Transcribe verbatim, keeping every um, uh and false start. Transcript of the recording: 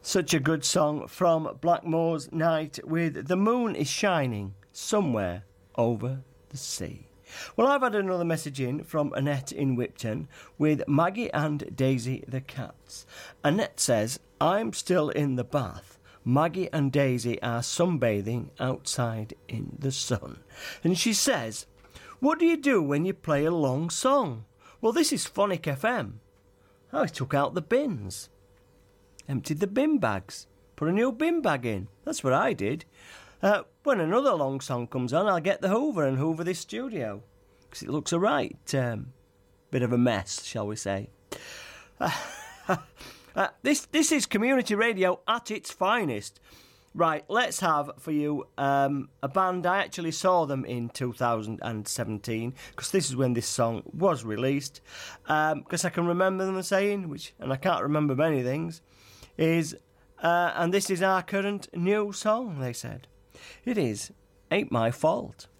Such a good song from Blackmore's Night with The Moon is Shining Somewhere Over the Sea. Well, I've had another message in from Annette in Whipton with Maggie and Daisy the cats. Annette says, I'm still in the bath. Maggie and Daisy are sunbathing outside in the sun. And she says, what do you do when you play a long song? Well, this is Phonic F M. I took out the bins. Emptied the bin bags. Put a new bin bag in. That's what I did. Uh, when another long song comes on, I'll get the hoover and hoover this studio. Because it looks a right um, bit of a mess, shall we say. Uh, uh, this, this is community radio at its finest. Right, let's have for you um, a band. I actually saw them in two thousand seventeen, because this is when this song was released. Because um, I can remember them saying, which, and I can't remember many things, is, uh, and this is our current new song, they said. It is Ain't My Fault.